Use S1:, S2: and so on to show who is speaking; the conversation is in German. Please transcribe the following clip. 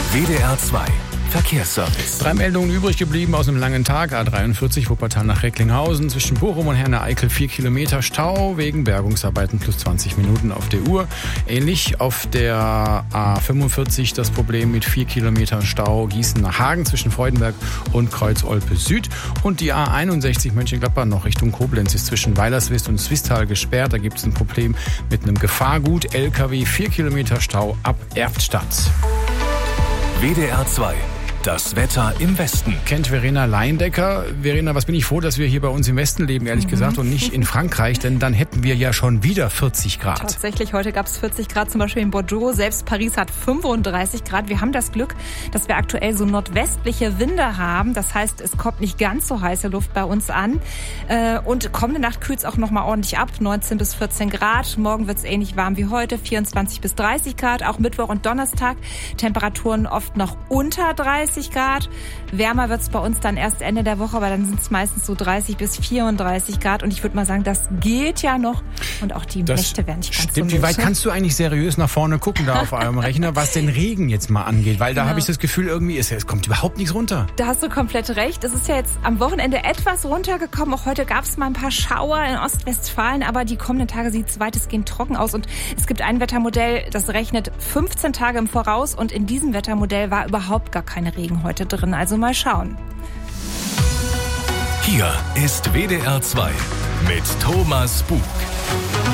S1: WDR 2 Verkehrsservice.
S2: 3 Meldungen übrig geblieben aus einem langen Tag. A43 Wuppertal nach Recklinghausen. Zwischen Bochum und Herne-Eickel 4 Kilometer Stau wegen Bergungsarbeiten plus 20 Minuten auf der Uhr. Ähnlich auf der A45 das Problem mit 4 Kilometern Stau Gießen nach Hagen zwischen Freudenberg und Kreuz-Olpe Süd. Und die A61 Mönchengladbach noch Richtung Koblenz ist zwischen Weilerswist und Swisttal gesperrt. Da gibt es ein Problem mit einem Gefahrgut. LKW 4 Kilometer Stau ab Erftstadt.
S1: WDR 2. Das Wetter im Westen.
S2: Kennt Verena Leindecker. Verena, was bin ich froh, dass wir hier bei uns im Westen leben, ehrlich gesagt, und nicht in Frankreich, denn dann hätten wir ja schon wieder 40 Grad.
S3: Tatsächlich, heute gab es 40 Grad, zum Beispiel in Bordeaux. Selbst Paris hat 35 Grad. Wir haben das Glück, dass wir aktuell so nordwestliche Winde haben. Das heißt, es kommt nicht ganz so heiße Luft bei uns an. Und kommende Nacht kühlt es auch noch mal ordentlich ab, 19 bis 14 Grad. Morgen wird es ähnlich warm wie heute, 24 bis 30 Grad. Auch Mittwoch und Donnerstag Temperaturen oft noch unter 30 Grad. Wärmer wird es bei uns dann erst Ende der Woche, aber dann sind es meistens so 30 bis 34 Grad. Und ich würde mal sagen, das geht ja noch. Und auch die Nächte werden nicht ganz so mild.
S2: Wie weit kannst du eigentlich seriös nach vorne gucken da auf eurem Rechner, was den Regen jetzt mal angeht? Weil da habe ich das Gefühl, irgendwie es kommt überhaupt nichts runter.
S3: Da hast du komplett recht. Es ist ja jetzt am Wochenende etwas runtergekommen. Auch heute gab es mal ein paar Schauer in Ostwestfalen. Aber die kommenden Tage sieht es weitestgehend trocken aus. Und es gibt ein Wettermodell, das rechnet 15 Tage im Voraus. Und in diesem Wettermodell war überhaupt gar keine Regen heute drin. Also mal schauen.
S1: Hier ist WDR 2 mit Thomas Bug.